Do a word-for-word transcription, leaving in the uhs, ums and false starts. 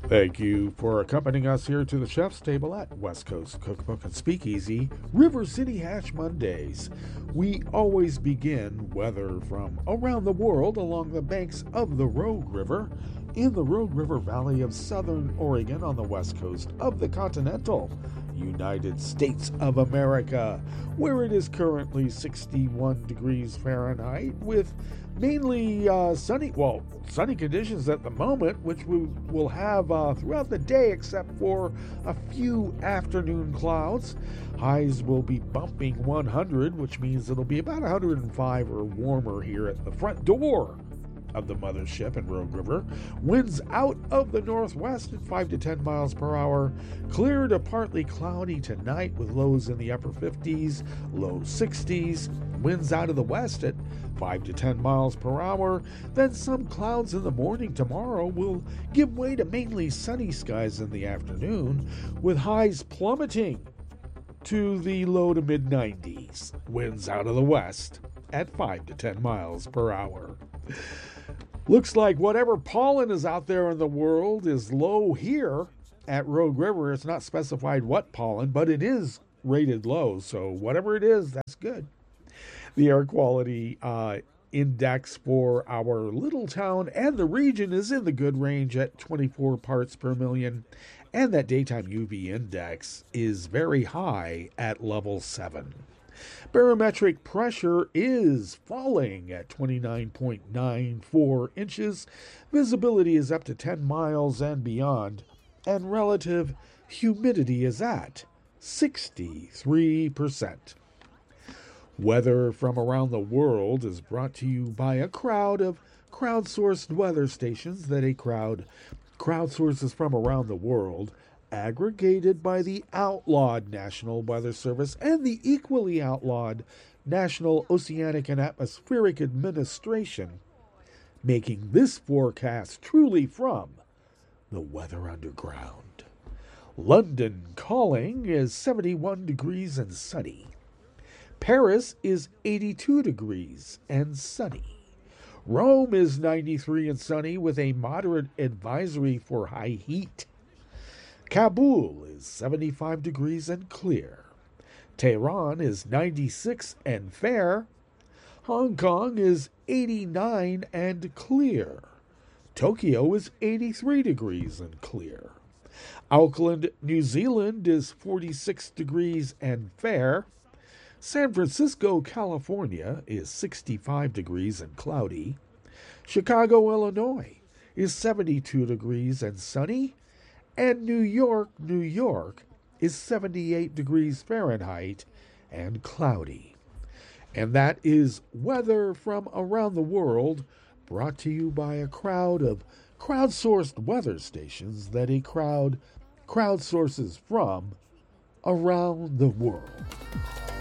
Thank you for accompanying us here to the Chef's Table at West Coast Cookbook and Speakeasy, River City Hash Mondays. We always begin weather from around the world along the banks of the Rogue River in the Rogue River Valley of southern Oregon on the west coast of the continental United States of America, where it is currently sixty-one degrees Fahrenheit with mainly uh, sunny, well, sunny conditions at the moment, which we will have uh, throughout the day except for a few afternoon clouds. Highs will be bumping one hundred, which means it'll be about one hundred five or warmer here at the front door of the mothership in Rogue River. Winds out of the northwest at five to ten miles per hour. Clear to partly cloudy tonight with lows in the upper fifties, low sixties. Winds out of the west at five to ten miles per hour. Then some clouds in the morning tomorrow will give way to mainly sunny skies in the afternoon, with highs plummeting to the low to mid nineties. Winds out of the west at five to ten miles per hour. Looks like whatever pollen is out there in the world is low here at Rogue River. It's not specified what pollen, but it is rated low. So whatever it is, that's good. The air quality uh, index for our little town and the region is in the good range at twenty-four parts per million. And that daytime U V index is very high at level seven. Barometric pressure is falling at twenty-nine point nine four inches. Visibility is up to ten miles and beyond. And relative humidity is at sixty-three percent. Weather from around the world is brought to you by a crowd of crowdsourced weather stations that a crowd crowdsources from around the world, aggregated by the outlawed National Weather Service and the equally outlawed National Oceanic and Atmospheric Administration, making this forecast truly from the Weather Underground. London calling is seventy-one degrees and sunny. Paris is eighty-two degrees and sunny. Rome is ninety-three and sunny with a moderate advisory for high heat. Kabul is seventy-five degrees and clear. Tehran is ninety-six and fair. Hong Kong is eighty-nine and clear. Tokyo is eighty-three degrees and clear. Auckland, New Zealand is forty-six degrees and fair. San Francisco, California is sixty-five degrees and cloudy. Chicago, Illinois is seventy-two degrees and sunny. And New York, New York is seventy-eight degrees Fahrenheit and cloudy. And that is weather from around the world, brought to you by a crowd of crowdsourced weather stations that a crowd crowdsources from around the world.